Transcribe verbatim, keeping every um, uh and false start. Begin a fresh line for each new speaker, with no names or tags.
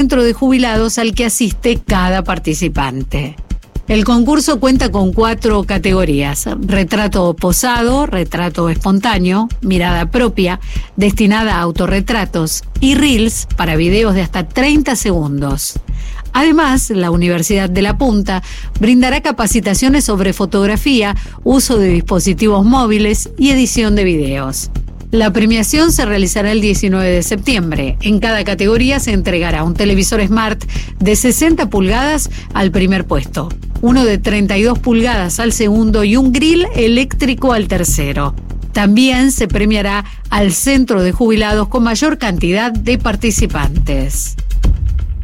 centro de jubilados al que asiste cada participante. El concurso cuenta con cuatro categorías: retrato posado, retrato espontáneo, mirada propia, destinada a autorretratos, y reels para videos de hasta treinta segundos. Además, la Universidad de La Punta brindará capacitaciones sobre fotografía, uso de dispositivos móviles y edición de videos. La premiación se realizará el diecinueve de septiembre. En cada categoría se entregará un televisor Smart de sesenta pulgadas al primer puesto, uno de treinta y dos pulgadas al segundo y un grill eléctrico al tercero. También se premiará al centro de jubilados con mayor cantidad de participantes.